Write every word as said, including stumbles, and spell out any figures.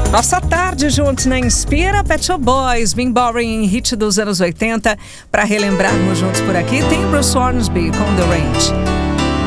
Nossa tarde juntos na Inspira, Pet Shop Boys, Been Boring, hit dos anos oitenta. Para relembrarmos juntos por aqui, tem Bruce Hornsby com The Range.